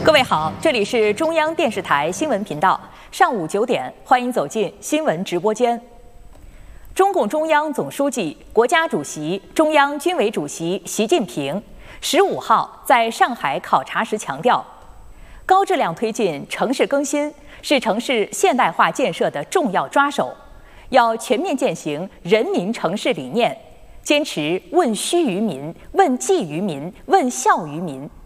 各位好，这里是中央电视台新闻频道，上午9点，欢迎走进新闻直播间。中共中央总书记、国家主席、中央军委主席习近平15号在上海考察时强调，高质量推进城市更新是城市现代化建设的重要抓手，要全面践行人民城市理念，坚持问需于民、问计于民、问效于民，